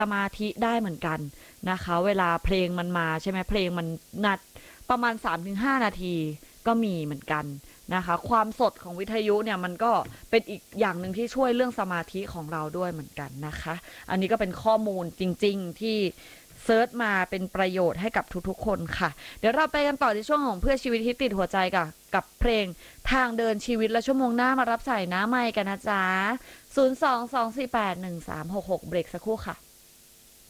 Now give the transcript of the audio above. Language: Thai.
สมาธิได้เหมือนกันนะคะเวลาเพลงมันมาใช่ไหมเพลงมันนัดประมาณ3-5นาทีก็มีเหมือนกันนะคะความสดของวิทยุเนี่ยมันก็เป็นอีกอย่างหนึ่งที่ช่วยเรื่องสมาธิของเราด้วยเหมือนกันนะคะอันนี้ก็เป็นข้อมูลจริงๆที่เซิร์ชมาเป็นประโยชน์ให้กับทุกๆคนค่ะเดี๋ยวเราไปกันต่อในช่วงของเพื่อชีวิตที่ติดหัวใจกับเพลงทางเดินชีวิตและชั่วโมงหน้ามารับสายหน้าไมค์กันนะจ๊ะ022481366เบรกสักครู่ค่ะ